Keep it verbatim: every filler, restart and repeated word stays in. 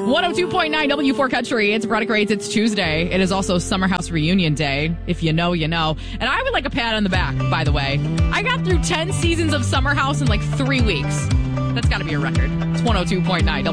one oh two point nine W four Country. It's Product Rates. It's Tuesday. It is also Summer House Reunion Day. If you know, you know. And I would like a pat on the back, by the way. I got through ten seasons of Summer House in like three weeks. That's got to be a record. It's one oh two point nine W.